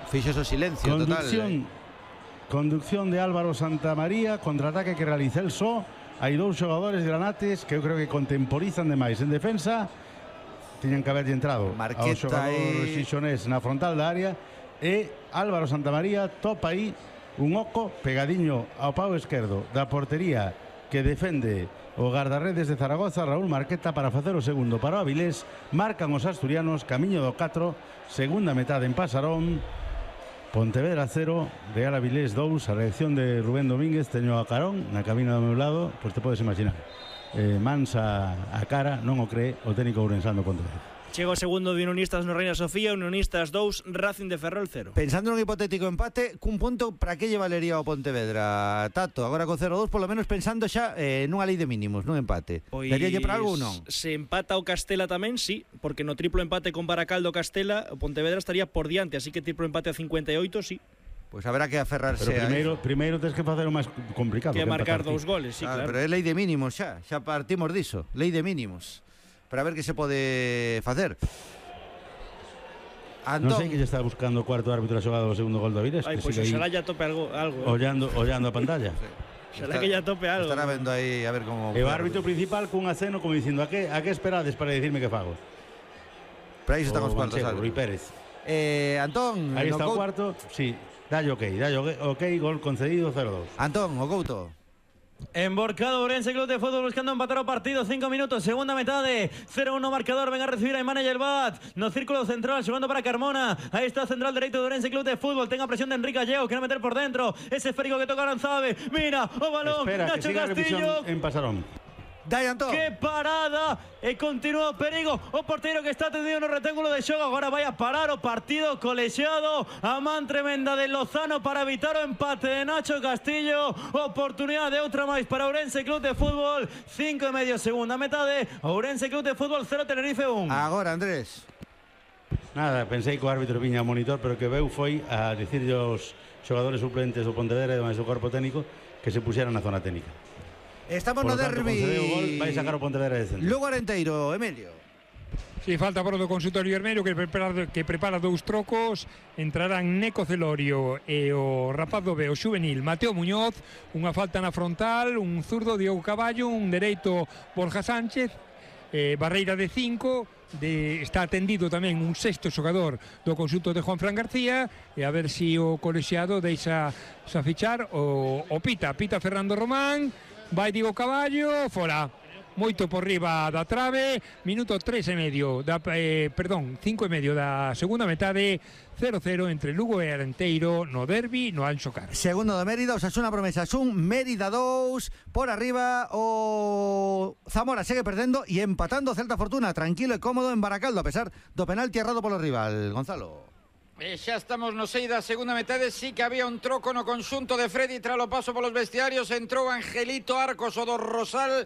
Fixos o silencio Conducción de Álvaro Santamaría, contraataque que realiza el só. Hai dous xogadores granates que eu creo que contemporizan demais en defensa. Tiñan que haberlle entrado ao xogador xixonés na frontal da área. E Álvaro Santamaría topa aí un oco pegadiño ao pau esquerdo da portería que defende o guardarredes de Zaragoza, Raúl Marqueta, para facer o segundo para o Avilés. Marcan os asturianos, camiño do 4, segunda metade en Pasarón. Pontevedra 0, Real Avilés 2. A reacción de Rubén Domínguez, teño a Carón na cabina do meu lado, pois te podes imaginar. Mansa a cara, non o cree o técnico ourensán do Pontevedra. Chega o segundo de Unionistas no Reina Sofía, Unionistas 2, Racing de Ferrol 0. Pensando nun hipotético empate, cun punto para que lle valería o Pontevedra, Tato? Agora con 0-2, polo menos pensando xa nunha lei de mínimos, nun empate. Pois, daríalle para algo ou non? Se empata o Castela tamén, sí, porque no triplo empate con Baracaldo Castela, o Pontevedra estaría por diante, así que triplo empate a 58, sí. Pois habrá que aferrarse. Pero primeiro tens que facer o máis complicado, que marcar 2 goles, sí, claro. Pero é lei de mínimos xa partimos diso, lei de mínimos. Para ver que se pode facer. Antón. Non sei que lle está buscando o cuarto árbitro a xogada do segundo gol do Avilés. Pois xalá ya tope algo. Ollando a pantalla. Xalá que ya tope algo. Estará vendo aí a ver como. E o árbitro principal cun aceno como dicindo a que esperades para dicirme que fago. Para iso están os cuartos árbitros. Rui Pérez. Antón, aí está o cuarto. Sí, dalle ok, gol concedido 0-2. Antón, o Couto. Emborcado Ourense Club de Fútbol buscando empatar o partido. 5 minutos, segunda metade, 0-1 marcador. Ven a recibir a Imane Yelbat no círculo central, xogando para Carmona. Aí está central dereito de Ourense Club de Fútbol. Ten a presión de Enrique Gallego, quere meter por dentro. Ese esférico que toca Aranzabe. Mira o balón, espera, Nacho Castillo en Pasarón. Dai, Antón. Que parada. E continúa o perigo. O porteiro que está tendido no rectángulo de xogo. Agora vai a parar o partido colexiado. A man tremenda de Lozano para evitar o empate de Nacho Castillo. Oportunidade de outra máis para Ourense Club de Fútbol. 5 e medio, segunda metade. Ourense Club de Fútbol 0, Tenerife 1. Agora, Andrés. Nada, pensei que o árbitro viña ao monitor, pero que veu foi a dicirlle aos xogadores suplentes do Pontevedra e do corpo técnico que se puxeran na zona técnica. Estamos no derbi. Vai sacar o Pontevedra de centro. Lugo Arenteiro, Emilio. Si falta por do consultorio Hermero que prepara dous trocos. Entrarán Neco Celorio e o rapaz do B, o xuvenil Mateo Muñoz. Unha falta na frontal, un zurdo Diogo Caballo, un dereito Borja Sánchez, barreira de 5. Está atendido tamén un sexto xogador do conxunto de Juan Fran García, e a ver si o colexiado deixa fichar o Pita Fernando Román. Vai Diego Caballo, fora. Moito por riba da trave. Minuto 3 e medio 5 e medio da segunda metade. 0-0 entre Lugo e Arenteiro no derbi no Anxo Carro. Segundo de Mérida, Osasuna promesa Mérida 2. Por arriba o Zamora segue perdendo e empatando Celta Fortuna, tranquilo e cómodo en Baracaldo, a pesar do penalti errado polo rival. Gonzalo. Xa estamos no 6 da segunda metade. Sí que había un troco no conxunto de Freddy tras o paso polos vestiarios. Entrou Angelito Arcos, o do Rosal.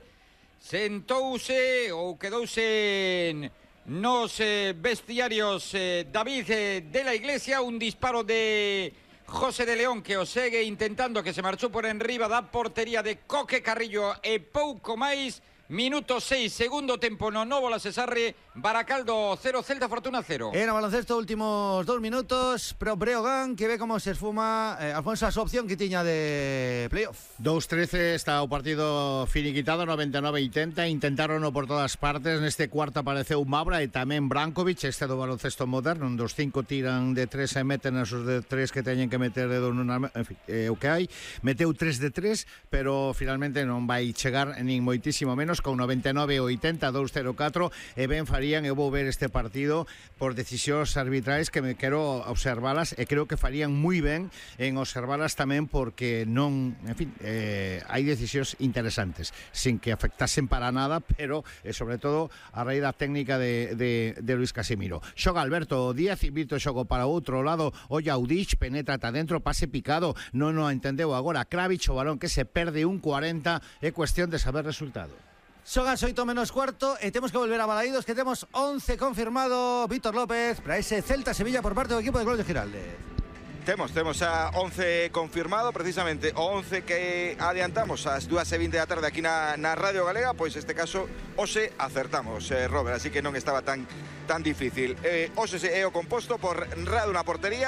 Sentouse ou quedouse nos vestiarios David de la Iglesia. Un disparo de José de León que o segue intentando, que se marchou por enriba da portería de Coque Carrillo e pouco máis. Minuto 6, segundo tempo no Novo La Cesarre. Baracaldo 0, Celta Fortuna 0. En o baloncesto, últimos 2 minutos. Pero Breogán, que ve como se esfuma Alfonso, a súa opción que tiña de playoff. 2-13 está o partido finiquitado, 99-80. Intentaron por todas partes. Neste cuarto apareceu Mabra e tamén Brankovic, este do baloncesto moderno. Dos 5 tiran de 3 e meten esos de 3 que teñen que meter de nuna, en fin, o que hai. Meteu 3 de 3, pero finalmente non vai chegar nin moitísimo menos, con 99-80, 2-0-4, e ben farían, eu vou ver este partido por decisións arbitrais que me quero observalas, e creo que farían moi ben en observalas tamén, porque non, en fin, hai decisións interesantes, sin que afectasen para nada, pero sobre todo a raíz da técnica de Luis Casimiro. Xoga Alberto Díaz, invito o xogo para outro lado, olla Udich, penetra ata dentro, pase picado, non o entendeu agora Kravich, o balón que se perde un 40, é cuestión de saber resultado. Son as 8 menos cuarto e temos que volver a Balaídos, que temos 11 confirmado. Víctor López para ese Celta-Sevilla por parte do equipo de Gloria Giralde. Temos a 11 confirmado, precisamente o 11 que adiantamos ás 2:20 da tarde aquí na Radio Galega. Pois este caso hoxe acertamos, Robert, así que non estaba tan difícil. Hoxe é o composto por Radu na portería.